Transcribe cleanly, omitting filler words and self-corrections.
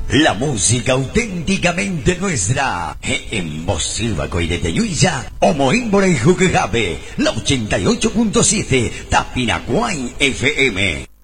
La música auténticamente nuestra. En Mosiva Coirete Yuilla, Omoímbora y Juquejabe, la 88.7, Tapinacuay FM.